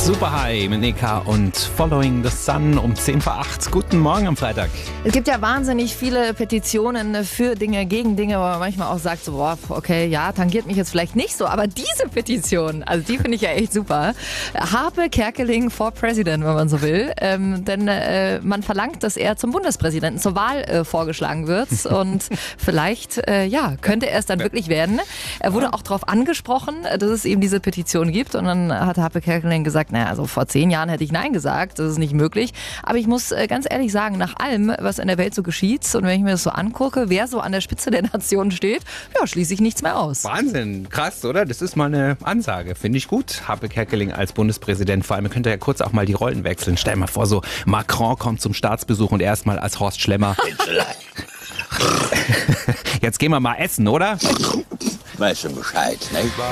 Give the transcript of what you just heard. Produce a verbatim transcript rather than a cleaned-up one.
Superhigh mit Nika und Following the Sun um zehn vor acht. Guten Morgen am Freitag. Es gibt ja wahnsinnig viele Petitionen für Dinge, gegen Dinge, wo man manchmal auch sagt, so, boah, okay, ja, tangiert mich jetzt vielleicht nicht so, aber diese Petition, also die finde ich ja echt super. Habe Kerkeling for President, wenn man so will, ähm, denn äh, man verlangt, dass er zum Bundespräsidenten zur Wahl äh, vorgeschlagen wird und vielleicht, äh, ja, könnte er es dann wirklich werden. Er wurde auch darauf angesprochen, dass es eben diese Petition gibt und dann hat Habe Kerkeling gesagt, naja, also vor zehn Jahren hätte ich Nein gesagt, das ist nicht möglich. Aber ich muss äh, ganz ehrlich sagen, nach allem, was in der Welt so geschieht und wenn ich mir das so angucke, wer so an der Spitze der Nation steht, ja, schließe ich nichts mehr aus. Wahnsinn, krass, oder? Das ist mal eine Ansage, finde ich gut. Habe Kerkeling als Bundespräsident, vor allem, ihr könnt ja kurz auch mal die Rollen wechseln. Stell mal vor, so Macron kommt zum Staatsbesuch und erstmal als Horst Schlemmer. Jetzt gehen wir mal essen, oder? Weißt du Bescheid, nicht wahr?